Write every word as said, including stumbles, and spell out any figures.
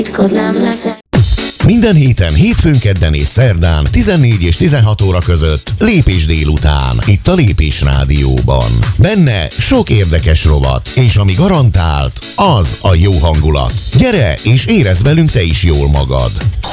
titkod nem lesz. Minden héten, hétfőn, kedden és szerdán tizennégy és tizenhat óra között Lépés délután, itt a Lépés Rádióban. Benne sok érdekes rovat, és ami garantált, az a jó hangulat. Gyere és érezd velünk te is jól magad.